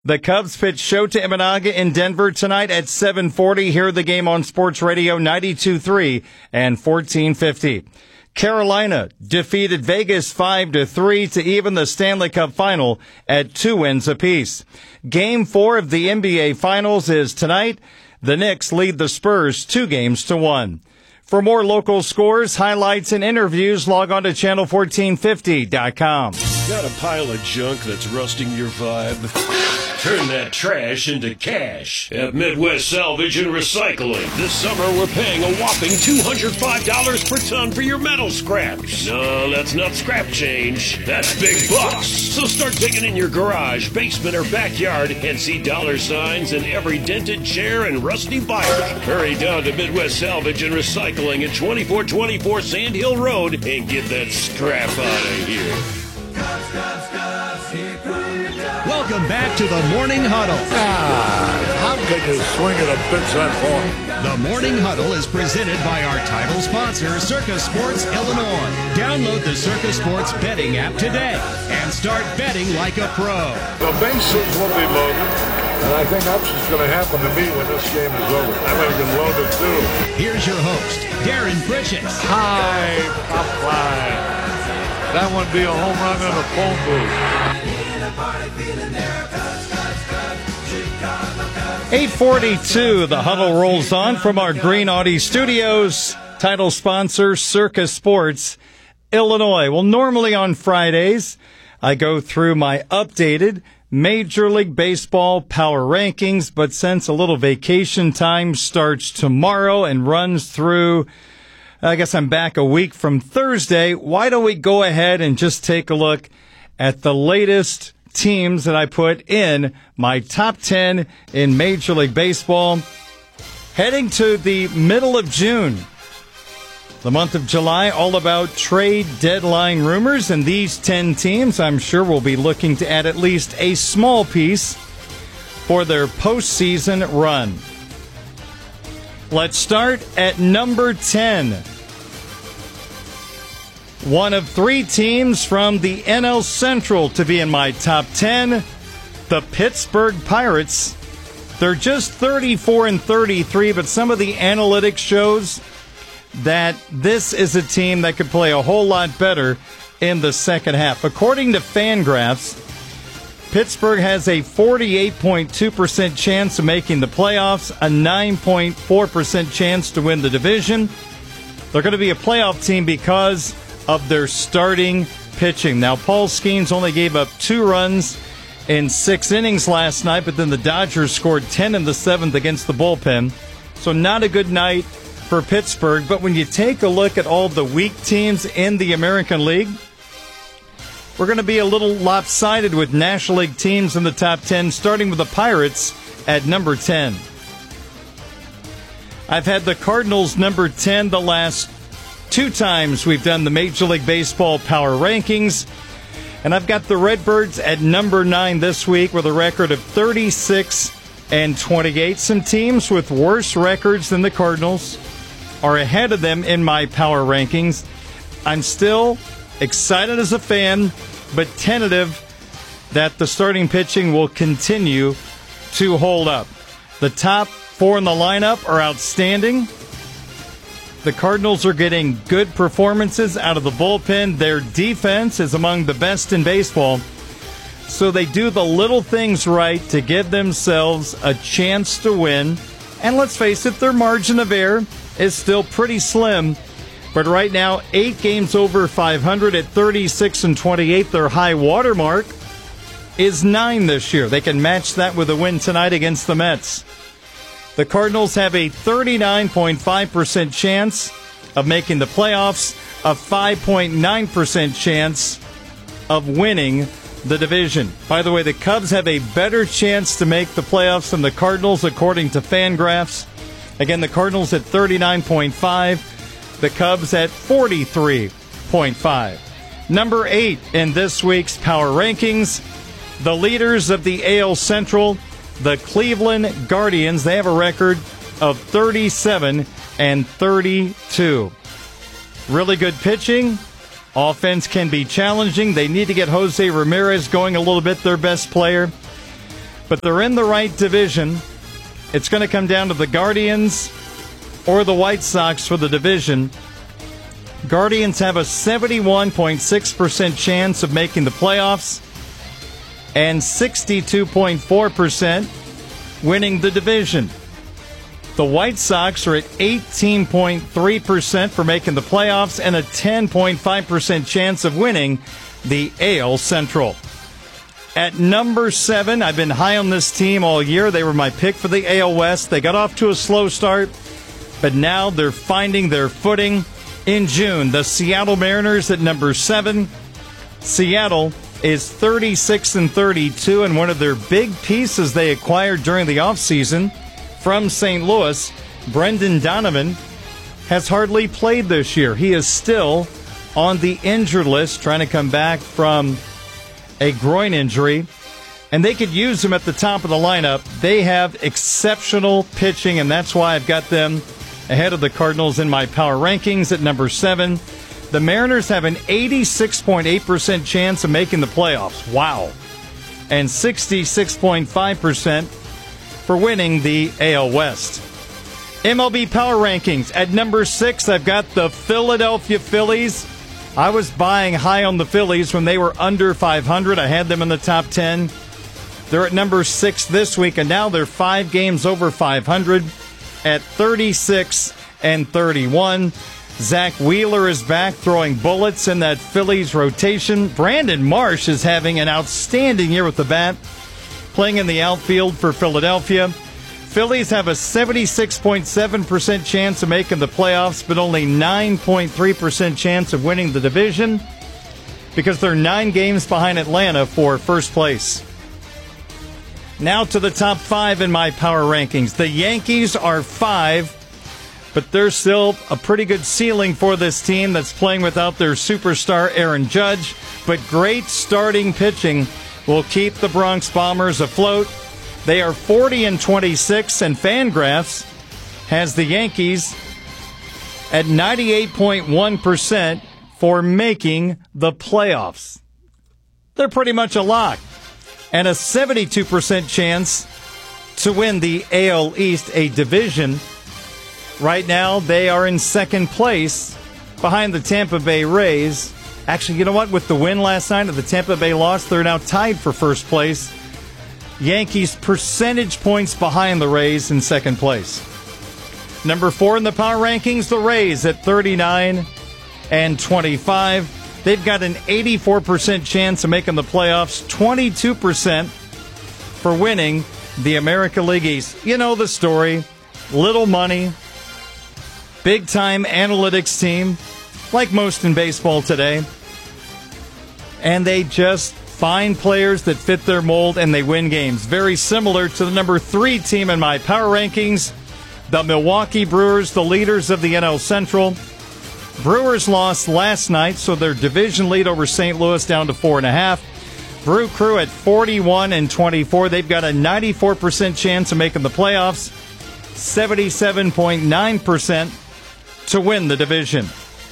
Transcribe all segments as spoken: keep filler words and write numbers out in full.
The Cubs pitch Shota Imanaga in Denver tonight at seven forty. Hear the game on Sports Radio ninety-two point three and fourteen fifty. Carolina defeated Vegas five to three to even the Stanley Cup final at two wins apiece. Game four of the N B A Finals is tonight. The Knicks lead the Spurs two games to one. For more local scores, highlights, and interviews, log on to channel fourteen fifty dot com. Got a pile of junk that's rusting your vibe? Turn that trash into cash at Midwest Salvage and Recycling. This summer, we're paying a whopping two hundred five dollars per ton for your metal scraps. No, that's not scrap change. That's big bucks. So start digging in your garage, basement, or backyard and see dollar signs in every dented chair and rusty bike. Hurry down to Midwest Salvage and Recycling at twenty-four twenty-four Sand Hill Road and get that scrap out of here. Cubs, Cubs, Cubs, here come the Cubs. Welcome back to the Morning Huddle. Ah, how can you swing at a pitch that far? The Morning Huddle is presented by our title sponsor, Circus Sports Illinois. Download the Circus Sports betting app today and start betting like a pro. The bases will be loaded, and I think that's what's going to happen to me when this game is over. I'm going to get loaded too. Here's your host, Darren Pritchett. Hi, Popeye. That would be a home run in a phone booth. eight forty-two, the Huddle rolls on from our Green Audi Studios. Title sponsor, Circus Sports Illinois. Well, normally on Fridays, I go through my updated Major League Baseball power rankings, but since a little vacation time starts tomorrow and runs through, I guess I'm back a week from Thursday, why don't we go ahead and just take a look at the latest teams that I put in my top ten in Major League Baseball. Heading to the middle of June, the month of July, all about trade deadline rumors, and these ten teams I'm sure will be looking to add at least a small piece for their postseason run. Let's start at number ten. One of three teams from the N L Central to be in my top ten, the Pittsburgh Pirates. They're just thirty-four and thirty-three, but some of the analytics shows that this is a team that could play a whole lot better in the second half. According to Fangraphs, Pittsburgh has a forty-eight point two percent chance of making the playoffs, a nine point four percent chance to win the division. They're going to be a playoff team because of their starting pitching. Now, Paul Skeens only gave up two runs in six innings last night, but then the Dodgers scored ten in the seventh against the bullpen. So not a good night for Pittsburgh. But when you take a look at all the weak teams in the American League, we're going to be a little lopsided with National League teams in the top ten, starting with the Pirates at number ten. I've had the Cardinals number ten the last two times we've done the Major League Baseball power rankings. And I've got the Redbirds at number nine this week with a record of thirty-six and twenty-eight. Some teams with worse records than the Cardinals are ahead of them in my power rankings. I'm still excited as a fan, but tentative that the starting pitching will continue to hold up. The top four in the lineup are outstanding. The Cardinals are getting good performances out of the bullpen. Their defense is among the best in baseball. So they do the little things right to give themselves a chance to win. And let's face it, their margin of error is still pretty slim. But right now, eight games over five hundred at thirty-six and twenty-eight. Their high water mark is nine this year. They can match that with a win tonight against the Mets. The Cardinals have a thirty-nine point five percent chance of making the playoffs, a five point nine percent chance of winning the division. By the way, the Cubs have a better chance to make the playoffs than the Cardinals, according to Fangraphs. Again, the Cardinals at thirty-nine point five, the Cubs at forty-three point five. Number eight in this week's power rankings, the leaders of the A L Central, the Cleveland Guardians. They have a record of thirty-seven and thirty-two. Really good pitching. Offense can be challenging. They need to get Jose Ramirez going a little bit, their best player. but they're in the right division. It's going to come down to the Guardians or the White Sox for the division. Guardians have a seventy-one point six percent chance of making the playoffs and sixty-two point four percent winning the division. The White Sox are at eighteen point three percent for making the playoffs and a ten point five percent chance of winning the A L Central. At number seven, I've been high on this team all year. They were my pick for the A L West. They got off to a slow start, but now they're finding their footing. In June, the Seattle Mariners at number seven. Seattle is thirty-six and thirty-two, and one of their big pieces they acquired during the offseason from Saint Louis, Brendan Donovan, has hardly played this year. He is still on the injured list, trying to come back from a groin injury, and they could use him at the top of the lineup. They have exceptional pitching, and that's why I've got them ahead of the Cardinals in my power rankings at number seven. The Mariners have an eighty-six point eight percent chance of making the playoffs. Wow. And sixty-six point five percent for winning the A L West. M L B power rankings. At number six, I've got the Philadelphia Phillies. I was buying high on the Phillies when they were under five hundred. I had them in the top ten. They're at number six this week, and now they're five games over five hundred. At thirty-six and thirty-one. Zach Wheeler is back throwing bullets in that Phillies rotation. Brandon Marsh is having an outstanding year with the bat, playing in the outfield for Philadelphia. Phillies have a seventy-six point seven percent chance of making the playoffs, but only nine point three percent chance of winning the division because they're nine games behind Atlanta for first place. Now to the top five in my power rankings. The Yankees are five, but there's still a pretty good ceiling for this team that's playing without their superstar Aaron Judge. But great starting pitching will keep the Bronx Bombers afloat. They are forty and twenty-six, and Fangraphs has the Yankees at ninety-eight point one percent for making the playoffs. They're pretty much a lock. And a seventy-two percent chance to win the A L East, a division. Right now, they are in second place behind the Tampa Bay Rays. Actually, you know what? With the win last night of the Tampa Bay loss, they're now tied for first place. Yankees percentage points behind the Rays in second place. Number four in the power rankings, the Rays at thirty-nine and twenty-five. They've got an eighty-four percent chance of making the playoffs, twenty-two percent for winning the American League East. You know the story. Little money, big-time analytics team, like most in baseball today. And they just find players that fit their mold, and they win games. Very similar to the number three team in my power rankings, the Milwaukee Brewers, the leaders of the N L Central. Brewers lost last night, so their division lead over Saint Louis down to four and a half. Brew Crew at forty-one and twenty-four. They've got a ninety-four percent chance of making the playoffs, seventy-seven point nine percent to win the division.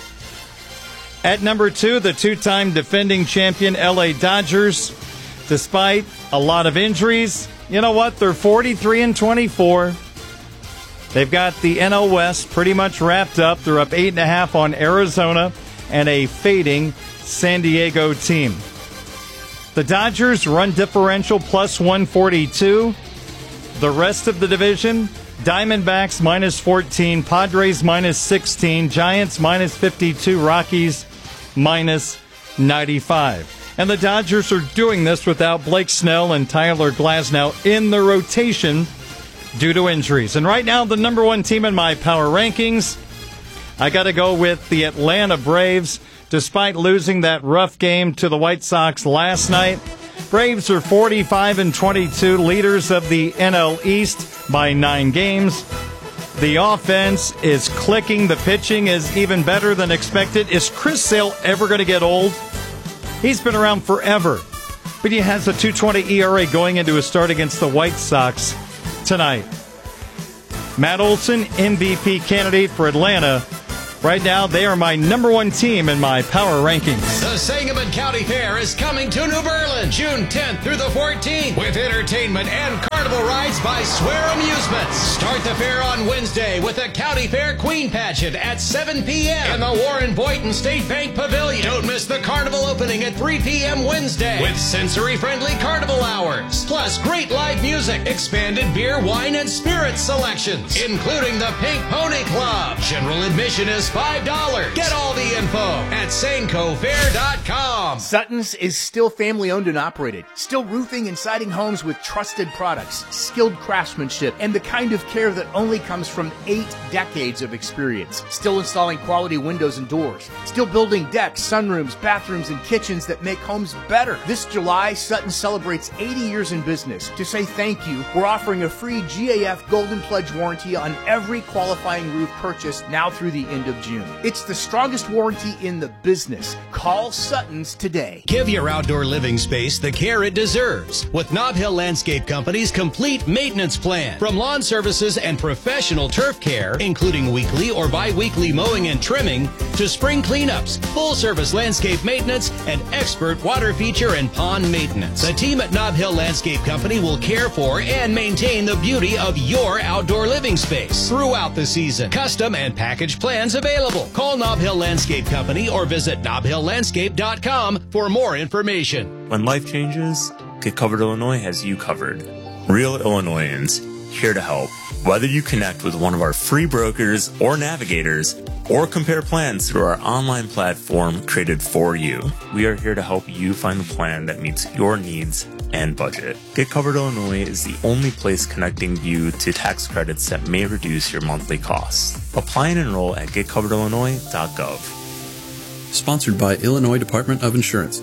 At number two, the two-time defending champion L A Dodgers. Despite a lot of injuries, you know what? They're forty-three and twenty-four. They've got the N L West pretty much wrapped up. They're up eight and a half on Arizona and a fading San Diego team. The Dodgers run differential plus one forty-two. The rest of the division, Diamondbacks minus fourteen, Padres minus sixteen, Giants minus fifty-two, Rockies minus ninety-five. And the Dodgers are doing this without Blake Snell and Tyler Glasnow in the rotation due to injuries. And right now, the number one team in my power rankings, I got to go with the Atlanta Braves. Despite losing that rough game to the White Sox last night, Braves are forty-five and twenty-two, leaders of the N L East by nine games. The offense is clicking. The pitching is even better than expected. Is Chris Sale ever going to get old? He's been around forever, but he has a two twenty E R A going into a start against the White Sox tonight. Matt Olson, M V P candidate for Atlanta, Right now, they are my number one team in my power rankings. The Sangamon County Fair is coming to New Berlin June tenth through the fourteenth with entertainment and carnival rides by Swear Amusements. Start the fair on Wednesday with the County Fair Queen Pageant at seven p.m. in the Warren Boynton State Bank Pavilion. Don't miss the carnival opening at three p.m. Wednesday with sensory-friendly carnival hours. Plus great live music, expanded beer, wine, and spirits selections, including the Pink Pony Club. General admission is five dollars. Get all the info at sanco fair dot com. Sutton's is still family-owned and operated. Still roofing and siding homes with trusted products, skilled craftsmanship, and the kind of care that only comes from eight decades of experience. Still installing quality windows and doors. Still building decks, sunrooms, bathrooms, and kitchens that make homes better. This July, Sutton celebrates eighty years in business. To say thank you, we're offering a free G A F Golden Pledge warranty on every qualifying roof purchase now through the end of June. It's the strongest warranty in the business. Call Sutton's today. Give your outdoor living space the care it deserves with Nob Hill Landscape Company's complete maintenance plan. From lawn services and professional turf care, including weekly or bi-weekly mowing and trimming, to spring cleanups, full-service landscape maintenance, and expert water feature and pond maintenance. The team at Nob Hill Landscape Company will care for and maintain the beauty of your outdoor living space throughout the season. Custom and package plans available. Call Nob Hill Landscape Company or visit nob hill landscape dot com for more information. When life changes, Get Covered Illinois has you covered. Real Illinoisans, here to help. Whether you connect with one of our free brokers or navigators, or compare plans through our online platform created for you, we are here to help you find the plan that meets your needs and budget. Get Covered Illinois is the only place connecting you to tax credits that may reduce your monthly costs. Apply and enroll at get covered illinois dot gov. Sponsored by Illinois Department of Insurance.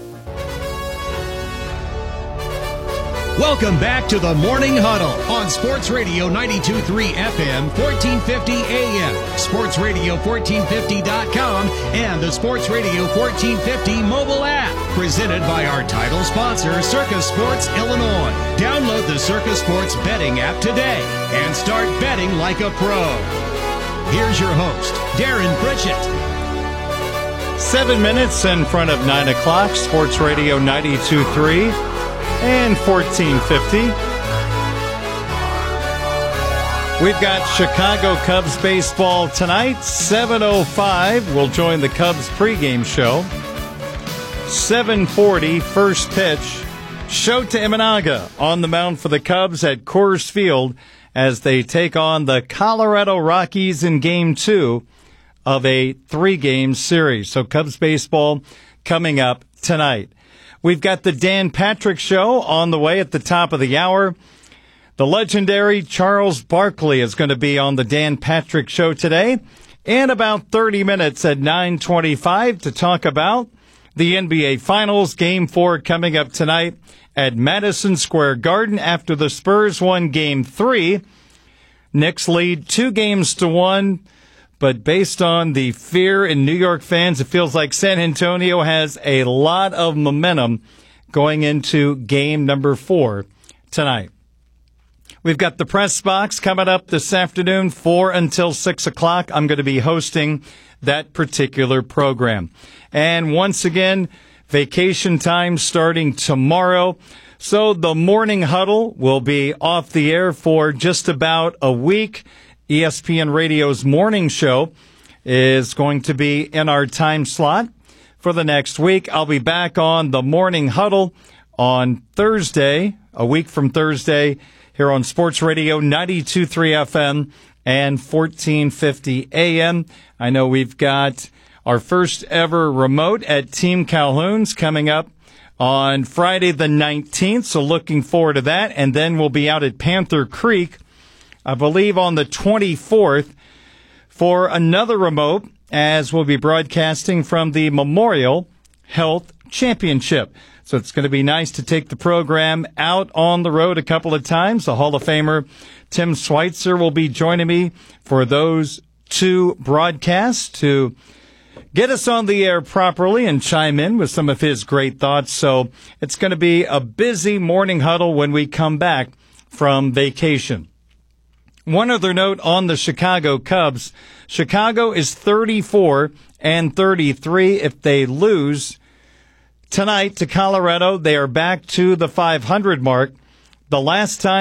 Welcome back to the Morning Huddle on Sports Radio ninety-two point three F M, fourteen fifty A M, sports radio fourteen fifty dot com, and the Sports Radio fourteen fifty mobile app. Presented by our title sponsor, Circa Sports Illinois. Download the Circa Sports betting app today and start betting like a pro. Here's your host, Darren Pritchett. Seven minutes in front of nine o'clock, Sports Radio ninety-two point three and fourteen fifty. We've got Chicago Cubs baseball tonight, seven oh five. We'll join the Cubs pregame show. seven forty, first pitch. Shota Imanaga on the mound for the Cubs at Coors Field as they take on the Colorado Rockies in game two of a three-game series. So Cubs baseball coming up tonight. We've got the Dan Patrick Show on the way at the top of the hour. The legendary Charles Barkley is going to be on the Dan Patrick Show today. And about thirty minutes at nine twenty-five to talk about the N B A Finals. Game four coming up tonight at Madison Square Garden after the Spurs won Game three. Knicks lead two games to one. But based on the fear in New York fans, it feels like San Antonio has a lot of momentum going into game number four tonight. We've got the press box coming up this afternoon, four until six o'clock. I'm going to be hosting that particular program. And once again, vacation time starting tomorrow. So the morning huddle will be off the air for just about a week. E S P N Radio's morning show is going to be in our time slot for the next week. I'll be back on the morning huddle on Thursday, a week from Thursday, here on Sports Radio ninety-two point three F M and fourteen fifty A M. I know we've got our first ever remote at Team Calhoun's coming up on Friday the nineteenth, so looking forward to that. And then we'll be out at Panther Creek, I believe, on the twenty-fourth for another remote, as we'll be broadcasting from the Memorial Health Championship. So it's going to be nice to take the program out on the road a couple of times. The Hall of Famer Tim Schweitzer will be joining me for those two broadcasts to get us on the air properly and chime in with some of his great thoughts. So it's going to be a busy morning huddle when we come back from vacation. One other note on the Chicago Cubs. Chicago is thirty-four and thirty-three. If they lose tonight to Colorado, they are back to the five hundred mark. The last time